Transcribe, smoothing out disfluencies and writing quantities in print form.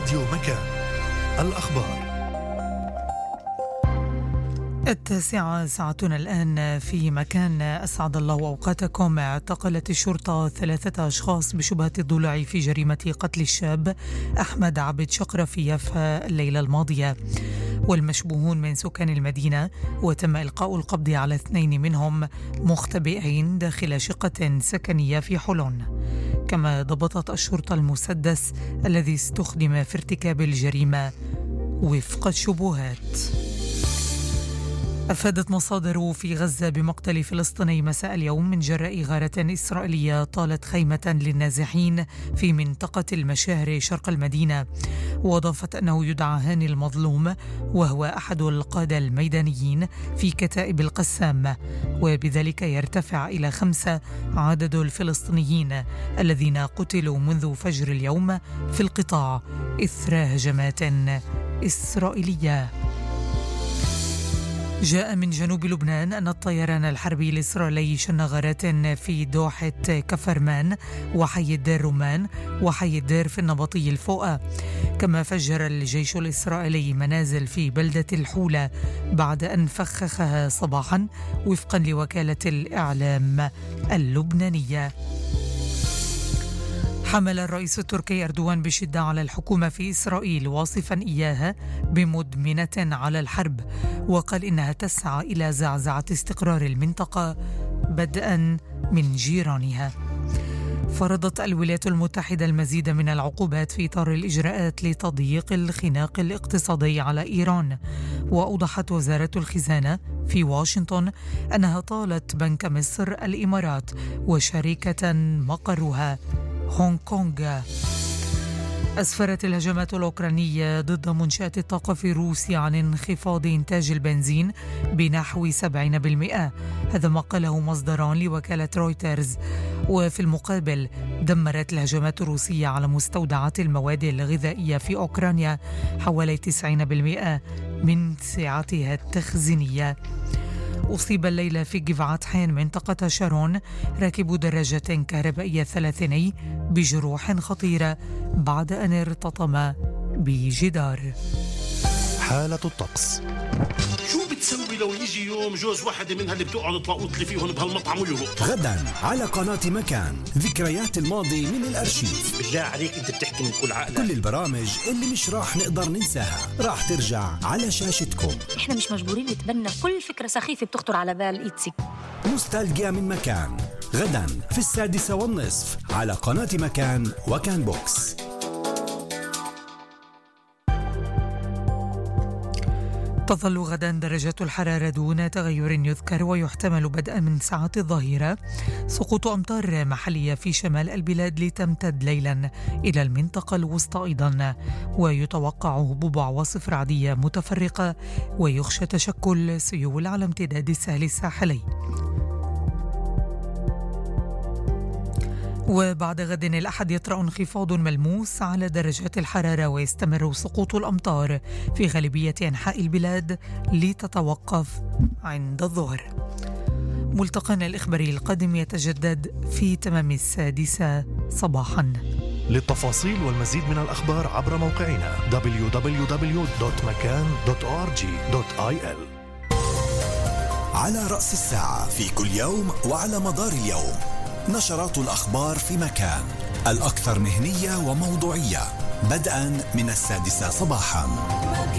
راديو مكان. الأخبار 9:00 ساعتنا الآن في مكان. أسعد الله أوقاتكم. اعتقلت الشرطة 3 أشخاص بشبهة الضلوع في جريمة قتل الشاب أحمد عبد شقرة في يافا الليلة الماضية، والمشبوهون من سكان المدينة، وتم إلقاء القبض على 2 منهم مختبئين داخل شقة سكنية في حلون. كما ضبطت الشرطة المسدس الذي استخدم في ارتكاب الجريمة وفق الشبهات. أفادت مصادر في غزة بمقتل فلسطيني مساء اليوم من جراء غارة إسرائيلية طالت خيمة للنازحين في منطقة المشاهر شرق المدينة، وأضافت أنه يدعى هاني المظلوم، وهو أحد القادة الميدانيين في كتائب القسام، وبذلك يرتفع إلى 5 عدد الفلسطينيين الذين قتلوا منذ فجر اليوم في القطاع إثر هجمات إسرائيلية. جاء من جنوب لبنان أن الطيران الحربي الإسرائيلي شن غارات في دوحة كفرمان وحي الدير رمان وحي الدير في النبطي الفوقة. كما فجر الجيش الإسرائيلي منازل في بلدة الحولة بعد أن فخخها صباحا وفقا لوكالة الإعلام اللبنانية. حمل الرئيس التركي أردوغان بشدة على الحكومة في إسرائيل، واصفا إياها بمدمنة على الحرب، وقال إنها تسعى إلى زعزعة استقرار المنطقة بدءا من جيرانها. فرضت الولايات المتحدة المزيد من العقوبات في إطار الإجراءات لتضييق الخناق الاقتصادي على إيران، وأوضحت وزارة الخزانة في واشنطن أنها طالت بنك مصر الإمارات وشركة مقرها هونغ كونغ. أسفرت الهجمات الأوكرانية ضد منشآت الطاقة في روسيا عن انخفاض إنتاج البنزين بنحو 70%، هذا ما قاله مصدران لوكالة رويترز. وفي المقابل دمرت الهجمات الروسية على مستودعات المواد الغذائية في أوكرانيا حوالي 90% من سعتها التخزينية. أصيب الليلة في جفعة حين منطقة شارون راكب دراجة كهربائية ثلاثيني بجروح خطيرة بعد أن ارتطم بجدار. حالة الطقس. شو بتسوي لو يجي يوم جوز واحدة منها اللي بتقعد تلاقوط لي فيهم بهالمطعم ويهرب؟ غدا على قناة مكان، ذكريات الماضي من الأرشيف. بالله عليك أنت بتحكي من كل عقلك. كل البرامج اللي مش راح نقدر ننساها راح ترجع على شاشتكم. احنا مش مجبورين نتبنى كل فكرة سخيفة بتخطر على بال إيتسي. نوستالجيا من مكان، غدا في 6:30 على قناة مكان وكان بوكس. تظل غدا درجات الحرارة دون تغير يذكر، ويحتمل بدءا من ساعات الظهيرة سقوط أمطار محلية في شمال البلاد لتمتد ليلا إلى المنطقة الوسطى أيضا، ويتوقع هبوب عواصف رعدية متفرقة، ويخشى تشكل سيول على امتداد الساحل الساحلي. وبعد غد الأحد يطرأ انخفاض ملموس على درجات الحرارة، ويستمر سقوط الأمطار في غالبية أنحاء البلاد لتتوقف عند الظهر. ملتقانا الإخباري القادم يتجدد في تمام 6:00 صباحا. للتفاصيل والمزيد من الأخبار عبر موقعنا www.makan.org.il. على رأس الساعة في كل يوم وعلى مدار اليوم نشرات الأخبار في مكان، الأكثر مهنية وموضوعية، بدءا من 6:00 صباحا.